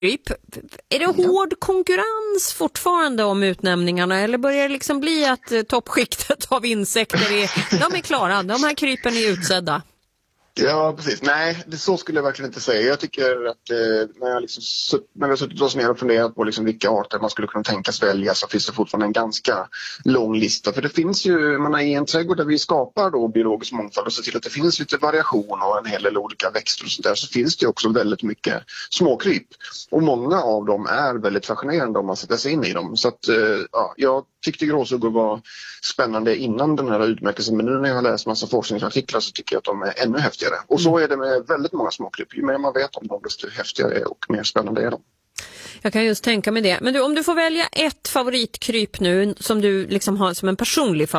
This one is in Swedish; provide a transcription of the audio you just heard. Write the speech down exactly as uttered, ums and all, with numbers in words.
kryp. Är det hård konkurrens fortfarande om utnämningarna eller börjar det liksom bli att eh, toppskiktet av insekter är, de är klara, de här krypen är utsedda? Ja, precis. Nej, det så skulle jag verkligen inte säga. Jag tycker att eh, när, jag liksom, när vi har suttit oss ner och funderat på liksom vilka arter man skulle kunna tänkas välja så finns det fortfarande en ganska lång lista. För det finns ju, man är i en trädgård där vi skapar då biologisk mångfald och ser till att det finns lite variation och en hel del olika växter och sånt där, så finns det också väldigt mycket småkryp. Och många av dem är väldigt fascinerande om man sätter sig in i dem. Så att, eh, ja, jag tyckte gråsuggor var spännande innan den här utmärkelsen, men nu när jag har läst massa forskningsartiklar så tycker jag att de är ännu häftigare. Och så är det med väldigt många småkryp. Ju mer man vet om dem, desto häftigare och mer spännande är de. Jag kan just tänka mig det. Men du, om du får välja ett favoritkryp nu som du liksom har som en personlig favorit